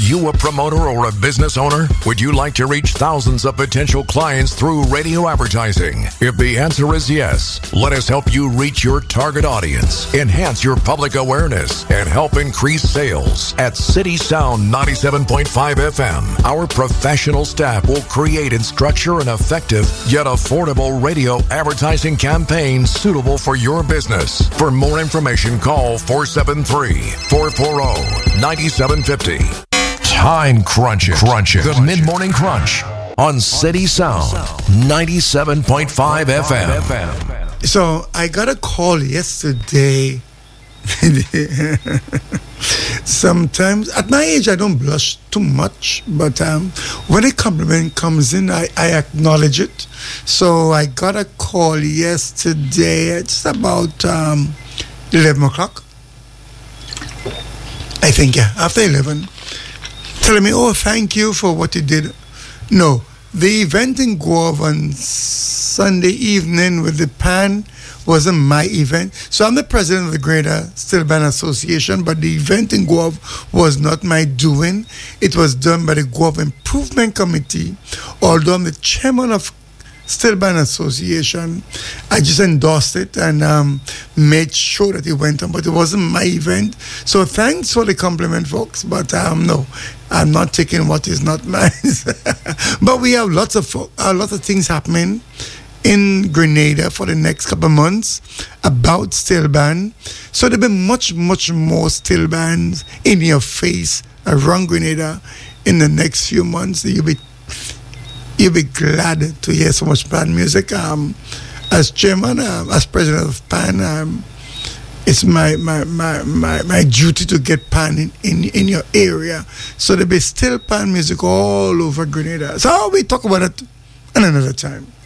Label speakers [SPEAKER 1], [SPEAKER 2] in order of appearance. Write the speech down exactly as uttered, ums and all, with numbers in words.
[SPEAKER 1] you a promoter or a business owner? Would you like to reach thousands of potential clients through radio advertising? If the answer is yes, let us help you reach your target audience, enhance your public awareness, and help increase sales. At City Sound ninety-seven point five F M, our professional staff will create and structure an effective yet affordable radio advertising campaign suitable for your business. For more information, call four seven three, four four zero, nine seven five zero. Time crunching. Crunching. The Mid-Morning Crunch on City Sound ninety-seven point five F M.
[SPEAKER 2] So I got a call yesterday. Sometimes at my age I don't blush too much, but um, when a compliment comes in, I, I acknowledge it. So I got a call yesterday at just about um, eleven o'clock. I think, yeah, after eleven, telling me, oh, thank you for what you did. No, the event in Grove on Sunday evening with the pan wasn't my event. So I'm the president of the Greater Steel Band Association, but the event in Grove was not my doing. It was done by the Grove Improvement Committee, although I'm the chairman of Steel Band Association. I just endorsed it and um, made sure that it went on, but it wasn't my event. So thanks for the compliment, folks, but um, no, I'm not taking what is not mine. But we have lots of fo- uh, lots of things happening in Grenada for the next couple of months about steel band. So there'll be much, much more steel bands in your face around Grenada in the next few months. You'll be You'll be glad to hear so much band music. Um, as chairman, uh, as president of PAN, um, it's my my, my, my my duty to get PAN in, in, in your area. So there'll be still PAN music all over Grenada. So we talk about it another time.